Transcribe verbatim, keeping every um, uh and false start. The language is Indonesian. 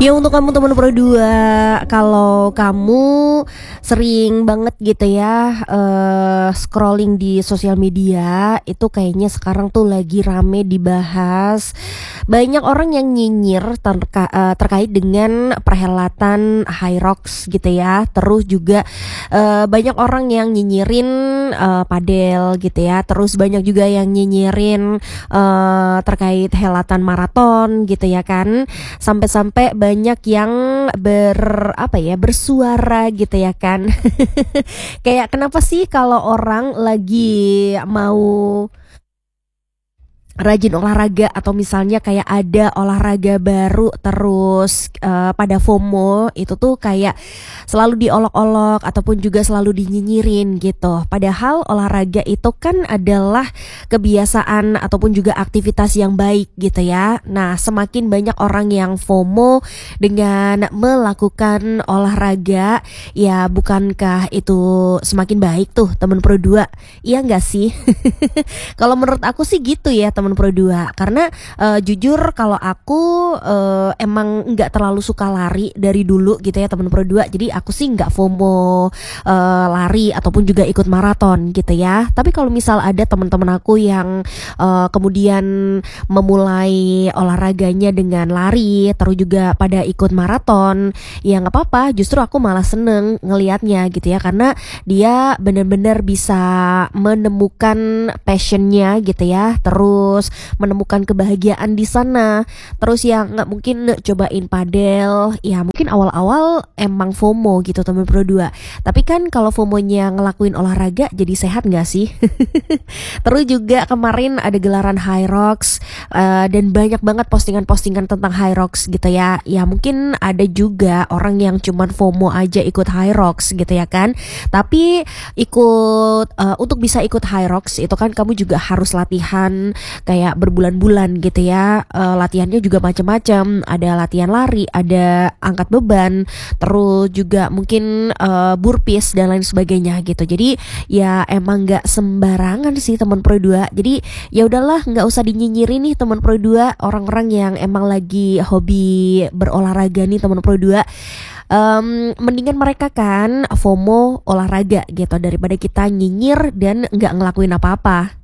Ya untuk kamu teman Pro dua, kalau kamu sering banget gitu ya, eee, scrolling di sosial media, itu kayaknya sekarang tuh lagi rame dibahas. Banyak orang yang nyinyir terka eee, terkait dengan perhelatan HYROX gitu ya. Terus juga, eee, banyak orang yang nyinyirin, eee, padel gitu ya. Terus banyak juga yang nyinyirin, eee, terkait helatan maraton gitu ya kan. Sampai-sampai banyak yang ber apa ya, bersuara gitu ya kan. Kayak kenapa sih kalau orang lagi mau rajin olahraga atau misalnya kayak ada olahraga baru terus, eee, pada FOMO itu tuh kayak selalu diolok-olok ataupun juga selalu dinyinyirin gitu. Padahal olahraga itu kan adalah kebiasaan ataupun juga aktivitas yang baik gitu ya. Nah, semakin banyak orang yang FOMO dengan melakukan olahraga, ya bukankah itu semakin baik tuh teman Pro dua, iya nggak sih? Kalau menurut aku sih gitu ya teman Pro dua, karena, eee, jujur kalau aku, eee, emang nggak terlalu suka lari dari dulu gitu ya teman Pro dua, jadi aku sih nggak FOMO, eee, lari ataupun juga ikut maraton gitu ya. Tapi kalau misal ada teman-teman aku yang, eee, kemudian memulai olahraganya dengan lari, terus juga pada ikut maraton, ya nggak apa-apa, justru aku malah seneng ngelihatnya gitu ya, karena dia bener-bener bisa menemukan passion-nya gitu ya, terus menemukan kebahagiaan di sana. Terus yang nggak mungkin cobain padel, ya mungkin awal-awal emang FOMO gitu teman Pro dua. Tapi kan kalau FOMO-nya ngelakuin olahraga jadi sehat nggak sih? Terus juga kemarin ada gelaran HYROX, eee, dan banyak banget postingan-postingan tentang HYROX gitu ya. Ya mungkin ada juga orang yang cuman FOMO aja ikut HYROX gitu ya kan. Tapi ikut, eee, untuk bisa ikut HYROX itu kan kamu juga harus latihan kayak berbulan-bulan gitu ya. Eee, latihannya juga macam-macam, ada latihan lari, ada angkat beban, terus juga mungkin, eee, burpees dan lain sebagainya gitu. Jadi ya emang nggak sembarangan sih teman Pro dua. Jadi ya udahlah, nggak usah dinyinyirin nih teman Pro dua, orang-orang yang emang lagi hobi berolahraga nih teman Pro dua. Mmm, mendingan mereka kan FOMO olahraga gitu daripada kita nyinyir dan nggak ngelakuin apa-apa.